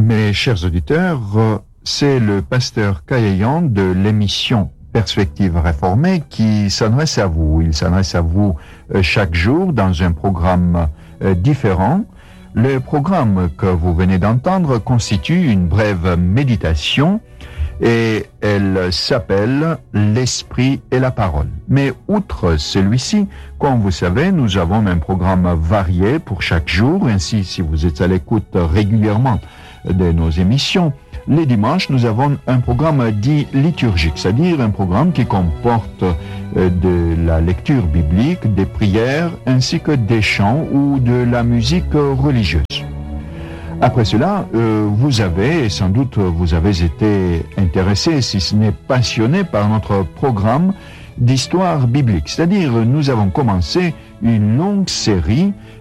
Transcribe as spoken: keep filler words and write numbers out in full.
Mes chers auditeurs, c'est le pasteur Kayayan de l'émission Perspective réformée qui s'adresse à vous. Il s'adresse à vous chaque jour dans un programme différent. Le programme que vous venez d'entendre constitue une brève méditation et elle s'appelle « L'Esprit et la Parole ». Mais outre celui-ci, comme vous savez, nous avons un programme varié pour chaque jour. Ainsi, si vous êtes à l'écoute régulièrement de nos émissions, les dimanches, nous avons un programme dit liturgique, c'est-à-dire un programme qui comporte de la lecture biblique, des prières, ainsi que des chants ou de la musique religieuse. Après cela, euh, vous avez, et sans doute vous avez été intéressé, si ce n'est passionné par notre programme d'histoire biblique. C'est-à-dire, nous avons commencé une longue série